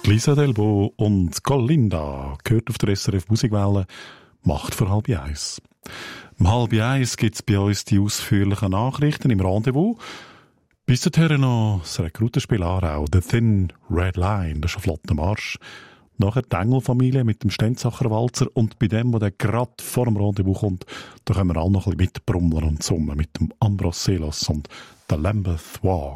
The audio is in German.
Lisa Delbo und Colinda gehört auf der SRF Musikwelle, Macht vor 12:30. Um 12:30 gibt es bei uns die ausführlichen Nachrichten im Rendezvous. Bis dahin noch das Rekrutenspiel Aarau, The Thin Red Line, das ist ein flotter Marsch. Nachher die Engelfamilie mit dem Stenzacher Walzer und bei dem, der gerade vor dem Rendezvous kommt, da können wir alle noch ein bisschen mitbrummeln und summen mit dem Ambros Selos und der Lambeth Walk.